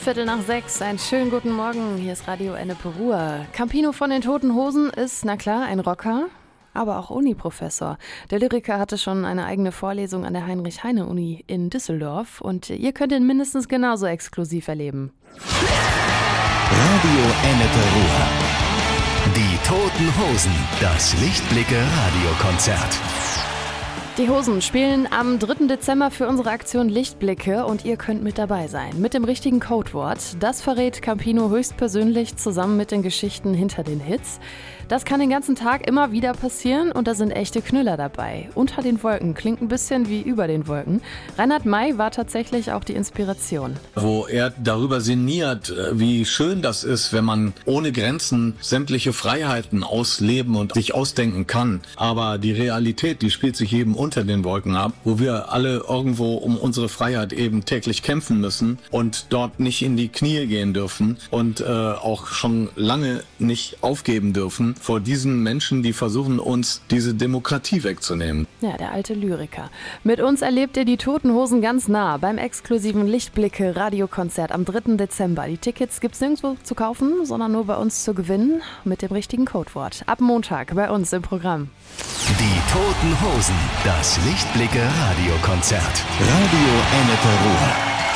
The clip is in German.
5:15, einen schönen guten Morgen. Hier ist Radio Ennepe Ruhr. Campino von den Toten Hosen ist, na klar, ein Rocker, aber auch Uni-Professor. Der Lyriker hatte schon eine eigene Vorlesung an der Heinrich-Heine-Uni in Düsseldorf und ihr könnt ihn mindestens genauso exklusiv erleben. Radio Ennepe Ruhr. Die Toten Hosen, das Lichtblicke-Radiokonzert. Die Hosen spielen am 3. Dezember für unsere Aktion Lichtblicke und ihr könnt mit dabei sein. Mit dem richtigen Codewort. Das verrät Campino höchstpersönlich zusammen mit den Geschichten hinter den Hits. Das kann den ganzen Tag immer wieder passieren und da sind echte Knüller dabei. Unter den Wolken klingt ein bisschen wie über den Wolken. Reinhard May war tatsächlich auch die Inspiration. Wo er darüber sinniert, wie schön das ist, wenn man ohne Grenzen sämtliche Freiheiten ausleben und sich ausdenken kann. Aber die Realität, die spielt sich eben unter den Wolken ab, wo wir alle irgendwo um unsere Freiheit eben täglich kämpfen müssen und dort nicht in die Knie gehen dürfen und auch schon lange nicht aufgeben dürfen vor diesen Menschen, die versuchen, uns diese Demokratie wegzunehmen. Ja, der alte Lyriker. Mit uns erlebt ihr die Toten Hosen ganz nah beim exklusiven Lichtblicke-Radiokonzert am 3. Dezember. Die Tickets gibt's nirgendwo zu kaufen, sondern nur bei uns zu gewinnen mit dem richtigen Codewort. Ab Montag bei uns im Programm. Die Toten Hosen, das Lichtblicke-Radiokonzert. Radio Ennepe Ruhr.